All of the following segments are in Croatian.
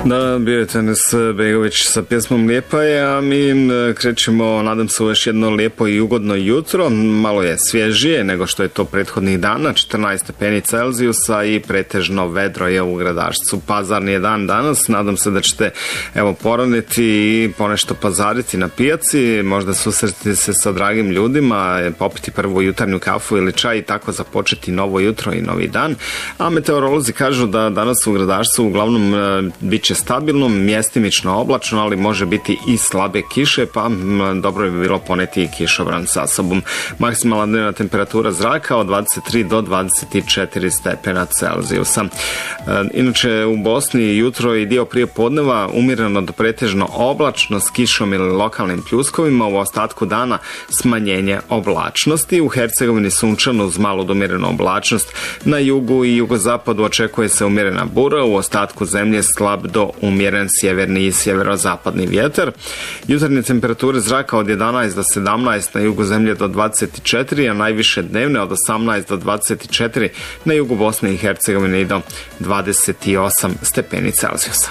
Da, bio je Tenis Begović sa pjesmom Lijepa je, a mi krećemo, nadam se, u još jedno lijepo i ugodno jutro. Malo je svježije nego što je to prethodnih dana, 14 stepeni Celzijusa i pretežno vedro je u Gradašcu. Pazarni je dan danas, nadam se da ćete poraniti i ponešto pazariti na pijaci, možda susretiti se sa dragim ljudima, popiti prvu jutarnju kafu ili čaj i tako započeti novo jutro i novi dan. A meteorolozi kažu da danas u Gradašcu uglavnom bit će stabilno, mjestimično oblačno, ali može biti i slabe kiše, pa dobro bi bilo poneti i kišobran sa sobom. Maksimalna dnevna temperatura zraka od 23 do 24 stepena Celzijusa. Inače, u Bosni jutro i dio prije podneva umjereno do pretežno oblačno s kišom ili lokalnim pljuskovima, u ostatku dana smanjenje oblačnosti. U Hercegovini sunčano uz malu do umjerenu oblačnost. Na jugu i jugozapadu očekuje se umjerena bura, u ostatku zemlje slab do umjeren sjeverni i sjeverozapadni vjetar. Jutarnje temperature zraka od 11 do 17, na jugu zemlje do 24, a najviše dnevne od 18 do 24 na jugu Bosne i Hercegovine i do 28 stepeni Celzijusa.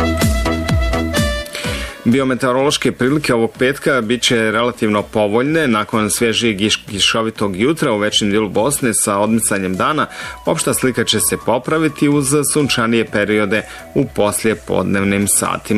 Biometeorološke prilike ovog petka bit će relativno povoljne. Nakon svježijeg kišovitog jutra u većem dijelu Bosne sa odmicanjem dana, opšta slika će se popraviti uz sunčanije periode u poslijepodnevnim satima.